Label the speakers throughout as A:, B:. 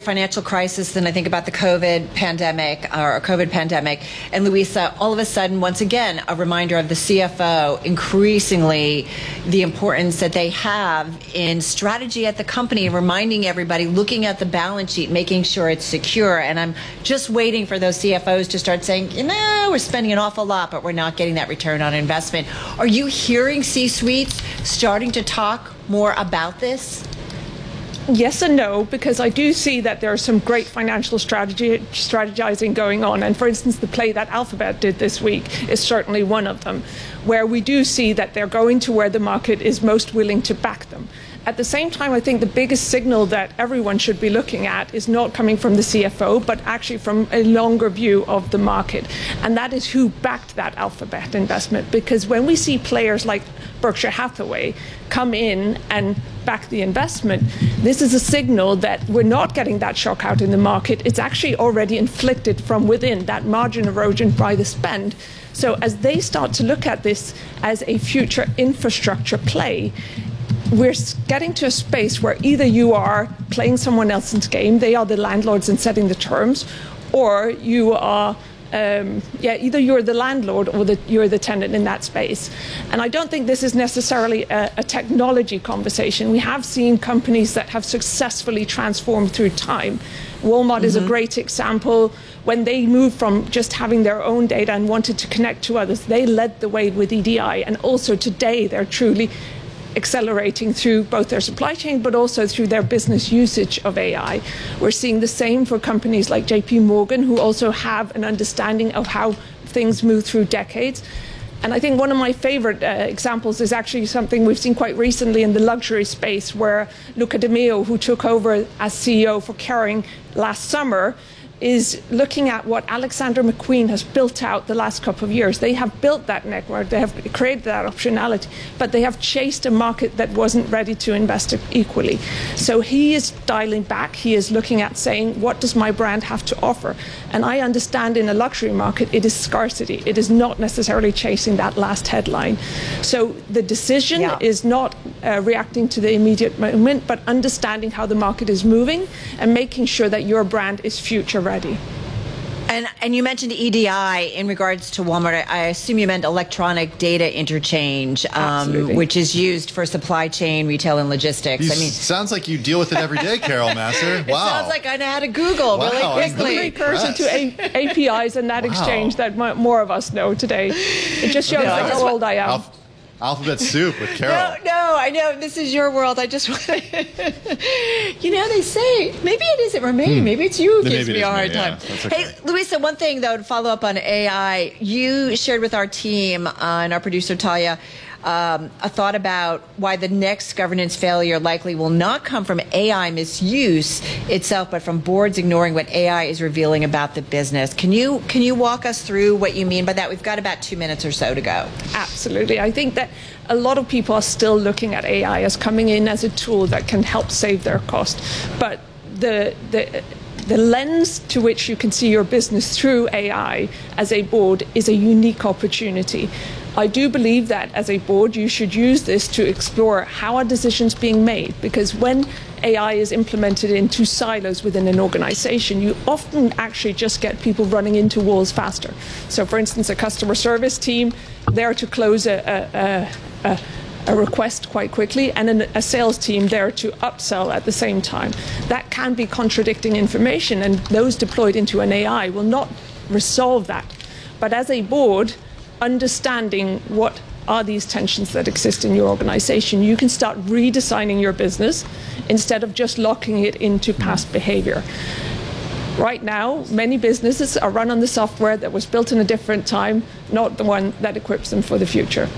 A: financial crisis, then I think about the COVID pandemic And Luisa, all of a sudden, once again, a reminder of the CFO, increasingly the importance that they have in strategy at the company, reminding everybody, looking at the balance sheet, making sure it's secure. And I'm just waiting for those CFOs to start saying, we're spending an awful lot, but we're not getting that return on investment. Are you hearing C-suites starting to talk more about this?
B: Yes and no, because I do see that there's some great financial strategizing going on. And for instance, the play that Alphabet did this week is certainly one of them, where we do see that they're going to where the market is most willing to back them. At the same time, I think the biggest signal that everyone should be looking at is not coming from the CFO, but actually from a longer view of the market. And that is who backed that Alphabet investment. Because when we see players like Berkshire Hathaway come in and back the investment, this is a signal that we're not getting that shock out in the market. It's actually already inflicted from within, that margin erosion by the spend. So as they start to look at this as a future infrastructure play, we're getting to a space where either you are playing someone else's game, they are the landlords and setting the terms, or you are either you're the landlord or you're the tenant in that space. And I don't think this is necessarily a technology conversation. We have seen companies that have successfully transformed through time. Walmart is a great example. When they moved from just having their own data and wanted to connect to others, they led the way with EDI. And also today, they're truly accelerating through both their supply chain, but also through their business usage of AI. We're seeing the same for companies like JP Morgan, who also have an understanding of how things move through decades. And I think one of my favorite examples is actually something we've seen quite recently in the luxury space, where Luca De Meo, who took over as CEO for Kering last summer, is looking at what Alexander McQueen has built out the last couple of years. They have built that network, they have created that optionality, but they have chased a market that wasn't ready to invest it equally. So he is dialing back, he is looking at saying, what does my brand have to offer? And I understand in a luxury market, it is scarcity. It is not necessarily chasing that last headline. So the decision is not reacting to the immediate moment, but understanding how the market is moving and making sure that your brand is future ready.
A: And you mentioned EDI in regards to Walmart. I assume you meant electronic data interchange, which is used for supply chain, retail, and logistics.
C: Sounds like you deal with it every day, Carol Massar. Wow.
A: It sounds like I know how to Google really quickly.
B: It's the precursor to APIs and that exchange that more of us know today. It just shows how old I am.
C: Alphabet soup with Carol.
A: No, I know this is your world. I just want to, they say, maybe it isn't Romain. Maybe it's you who gives me a hard time.
C: Okay.
A: Hey, Luisa, one thing, though, to follow up on AI, you shared with our team and our producer, Talia, a thought about why the next governance failure likely will not come from AI misuse itself, but from boards ignoring what AI is revealing about the business. Can you walk us through what you mean by that? We've got about 2 minutes or so to go.
B: Absolutely. I think that a lot of people are still looking at AI as coming in as a tool that can help save their cost. But the lens to which you can see your business through AI as a board is a unique opportunity. I do believe that as a board, you should use this to explore how are decisions being made, because when AI is implemented into silos within an organization, you often actually just get people running into walls faster. So for instance, a customer service team there to close a request quite quickly, and a sales team there to upsell at the same time. That can be contradicting information, and those deployed into an AI will not resolve that. But as a board, understanding what are these tensions that exist in your organization, you can start redesigning your business instead of just locking it into past behavior. Right now, many businesses are run on the software that was built in a different time, not the one that equips them for the future.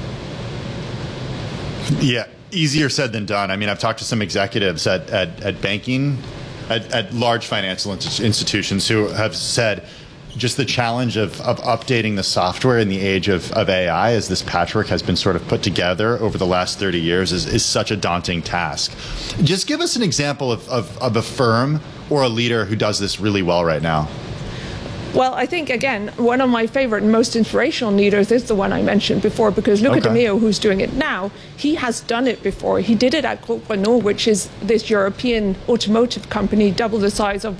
C: Yeah, easier said than done. I mean, I've talked to some executives at banking, at large financial institutions who have said just the challenge of updating the software in the age of AI, as this patchwork has been sort of put together over the last 30 years, is such a daunting task. Just give us an example of a firm or a leader who does this really well right now.
B: Well, I think, again, one of my favorite and most inspirational leaders is the one I mentioned before, because Luca De Meo, who's doing it now, he has done it before. He did it at Groupe Renault, which is this European automotive company, double the size of